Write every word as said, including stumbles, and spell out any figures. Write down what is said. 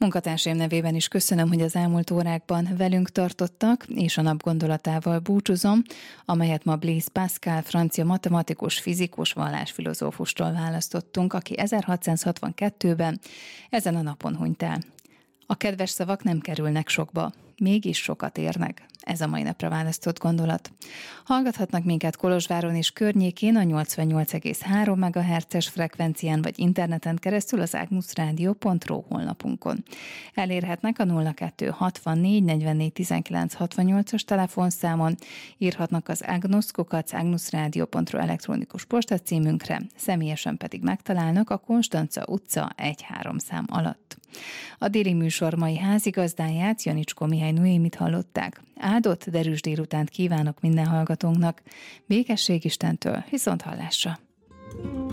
Munkatársaim nevében is köszönöm, hogy az elmúlt órákban velünk tartottak, és a nap gondolatával búcsúzom, amelyet ma Blaise Pascal, francia matematikus, fizikus, vallásfilozófustól választottunk, aki ezerhatszázhatvankettőben ezen a napon hunyt el. A kedves szavak nem kerülnek sokba, mégis sokat érnek. Ez a mai napra választott gondolat. Hallgathatnak minket Kolozsváron és környékén a nyolcvannyolc egész három megahertzes frekvencián vagy interneten keresztül az agnusradio pont ro honlapunkon. Elérhetnek a nulla kettő hatvannégy negyvennégy tizenkilenc hatvannyolcas telefonszámon, írhatnak az agnus kukac agnusradio pont ro elektronikus postacímünkre, személyesen pedig megtalálnak a Konstanca utca egy három szám alatt. A déli műsor mai házigazdáját, Janicskó Mihály Noémit hallották. Áldott derűs délutánt kívánok minden hallgatónknak. Békesség Istentől, viszont hallásra!